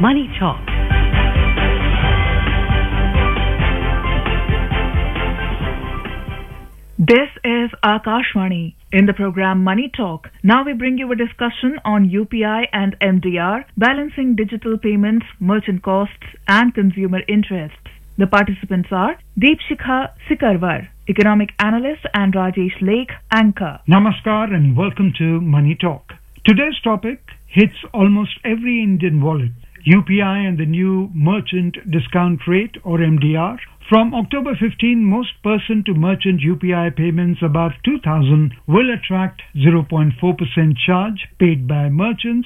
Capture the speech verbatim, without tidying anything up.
Money Talk. This is Akashvani. In the program Money Talk, now we bring you a discussion on U P I and M D R, balancing digital payments, merchant costs and consumer interests. The participants are Deepshikha Sikarwar, economic analyst, and Rajesh Lake, anchor. Namaskar and welcome to Money Talk. Today's topic hits almost every Indian wallet. U P I and the new merchant discount rate, or M D R. From October fifteenth, most person-to-merchant U P I payments above two thousand will attract zero point four percent charge paid by merchants